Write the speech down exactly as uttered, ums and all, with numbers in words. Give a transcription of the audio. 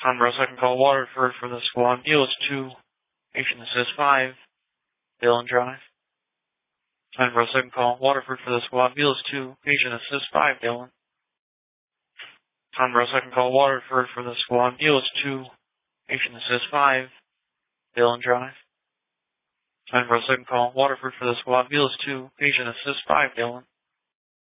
Conroe second call Waterford for the squad. Deal is two. Patient assist five. Dillon Drive. Conroe second call Waterford for the squad. Deal is two. Patient assist five. Dillon. Conroe second call Waterford for the squad. Deal is two. Patient assist five. Dillon Drive. Conroe second call Waterford for the squad. Deal is two. Patient assist five. Dillon.